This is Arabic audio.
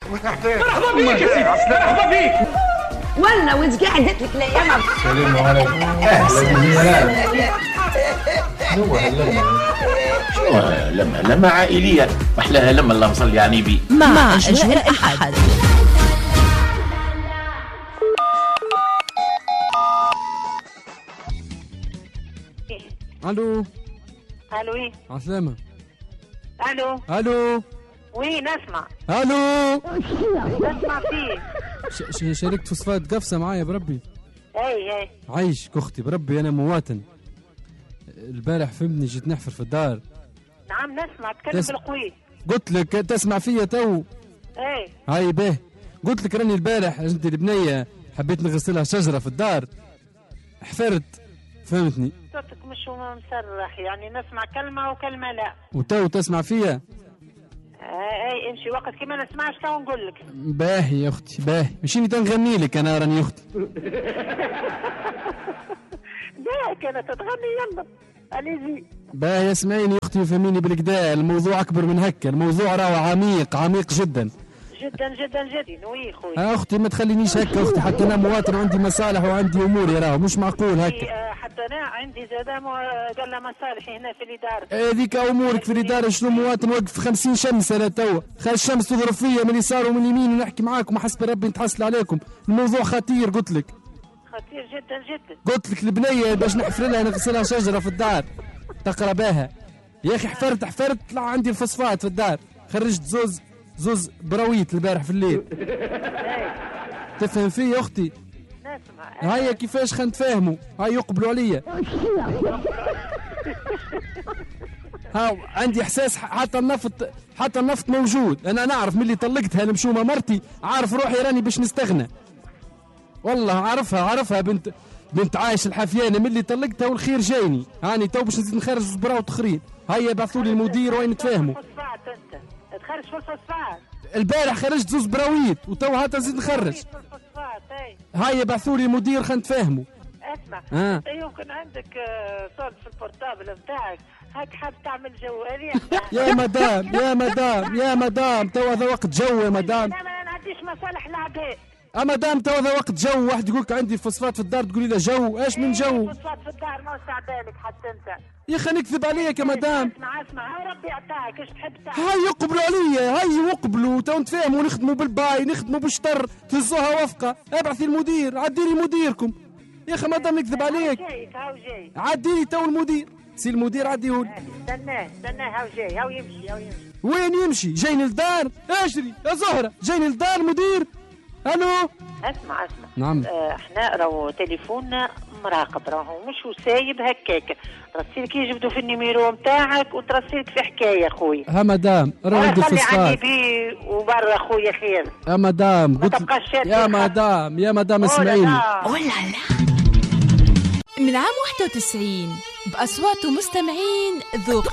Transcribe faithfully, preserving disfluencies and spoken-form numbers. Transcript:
مرحبا بيك يا سيدي، مرحبا بيك. وانا وانت قاعدت لك الايام. السلام عليكم. اهلا. شنو هاللمه؟ شنو لمه؟ لمه عائليه محلاها لما اللهم صل على النبي مع أجواء الأحد. الو الو وي عسلامة. الو الو وي نسمع. الو نسمع فيه. ش- ش- شاركت فوسفات قفصة معايا بربي. اي اي عايشك اختي بربي، انا مواطن. البارح فهمتني جيت نحفر في الدار. نعم نسمع، تكلم تس... بالقوي. قلت لك تسمع فيا تو. اي هاي به، قلت لك راني البارح انت البنية حبيت نغسلها شجرة في الدار، حفرت فهمتني. صوتك مش مسرح، يعني نسمع كلمة وكلمة لا. وتو تسمع فيا. اي اي امشي وقت كما نسمعش تو نقول لك. باهي يا اختي باهي، مشيني تنغني لك انا راني اختي. لا كانت تتغني يلا اليزي. باهي اسمعيني يا اختي وفهميني بالكدا، الموضوع اكبر من هكا، الموضوع راهو عميق عميق جدا جدا جدا جدا. وي خويا يا اختي ما تخلينيش هكا اختي، حتى انا مواطن وعندي مصالح وعندي اموري، راهو مش معقول هكا. آه، حتى انا عندي زاده قال لها مصالحي هنا في الاداره. هذيك امورك في الاداره، شنو مواطن وقف خمسين شمس انا توا، خلي الشمس تضرب فيا من اليسار ومن اليمين ونحكي معاكم وحسب ربي نتحصل عليكم، الموضوع خطير قلت لك. خطير جدا جدا. قلت لك البنيه باش نحفر لها نغسلها شجره في الدار تقرا بها. يا اخي حفرت حفرت طلع عندي الفوسفات في الدار، خرجت زوز زوز براويت البارح في الليل. تفهم فيه يا اختي؟ نسمع. هيا كيفاش خنتفاهموا، هاي يقبلوا عليا. ها عندي احساس حتى النفط حتى النفط موجود، انا نعرف ملي طلقتها المشومه مرتي، عارف روحي راني باش نستغنى. والله عارفها عارفها بنت بنت عايش الحفيانه، ملي طلقتها والخير جايني، هاني تو باش نزيد نخرج زبراوت اخرين. هيا بعثوا لي المدير وين نتفاهموا. فوسفات انت تخرج في الفوسفات. البارح خرجت زوز براويت وتو هاتا نزيد نخرج. الفوسفات اي. هيا بعثوا لي المدير خلينا نتفاهموا. اسمع آه. انت يمكن عندك آه، صوت في البورتابل نتاعك هاك حاب تعمل جو هذه. يا مدام يا مدام يا مدام تو هذا وقت جو يا مدام. انا ما عنديش مصالح العباد. يا مدام تو هذا وقت جو، واحد يقول لك عندي فوسفات في الدار تقولي له جو، ايش من جو؟ فوسفات في الدار ما وسع بالك حتى انت. يا اخي نكذب عليك يا مدام. اسمع اسمع هاي ربي يعطاك ايش تحب تعمل. هاي يقبلوا عليا، هاي يقبلوا تو نتفاهموا، نخدموا بالباي نخدموا بالشطر، تهزوها وفقه، ابعثي المدير عدي لي مديركم. يا اخي مدام نكذب عليك. جايك هاو جاي. عدي لي تو المدير، سي المدير عديهولي. استناه استناه هاو جاي هاو يمشي هاو يمشي. وين يمشي؟ جايني للدار؟ اشري يا زهره جايني للدار المدير. الو اسمع اسمع. نعم. آه احنا راهو تليفوننا مراقب، راهو مش سايب هكاك، رسيلك يجبدوا في النيميرو نتاعك وترسيلك في حكايه خويا. ها مدام راه عندي خلي عندي فوسفات. بي وبرا خويا خير. يا مدام ما قلت تبقاش شاتي يا الحق. مدام يا مدام اسمعيني. ولا لا من عام واحد وتسعين بأصوات مستمعين ذوق